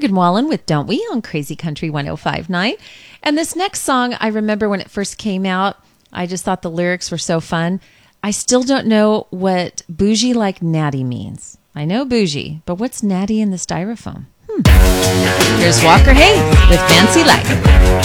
Morgan Wallen with Don't We on Crazy Country 105.9. And this next song, I remember when it first came out, I just thought the lyrics were so fun. I still don't know what bougie like natty means. I know bougie, but what's natty in the styrofoam? Here's Walker Hayes with Fancy Life.